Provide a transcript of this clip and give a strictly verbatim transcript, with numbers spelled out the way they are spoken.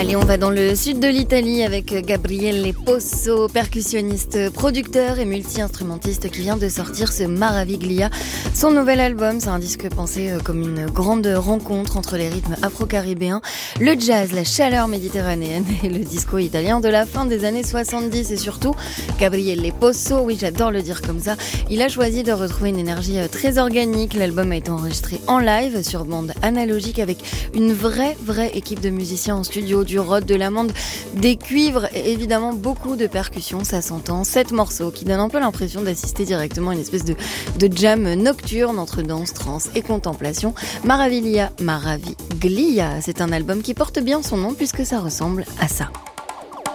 Allez, on va dans le sud de l'Italie avec Gabriele Posso, percussionniste, producteur et multi-instrumentiste qui vient de sortir ce Maraviglia. Son nouvel album, c'est un disque pensé comme une grande rencontre entre les rythmes afro-caribéens, le jazz, la chaleur méditerranéenne et le disco italien de la fin des années soixante-dix. Et surtout, Gabriele Posso, oui j'adore le dire comme ça, il a choisi de retrouver une énergie très organique. L'album a été enregistré en live sur bande analogique avec une vraie, vraie équipe de musiciens en studio, du rod, de l'amande, des cuivres et évidemment beaucoup de percussions, ça s'entend. Sept morceaux qui donnent un peu l'impression d'assister directement à une espèce de, de jam nocturne entre danse, trance et contemplation. Maraviglia, Maraviglia, c'est un album qui porte bien son nom puisque ça ressemble à ça.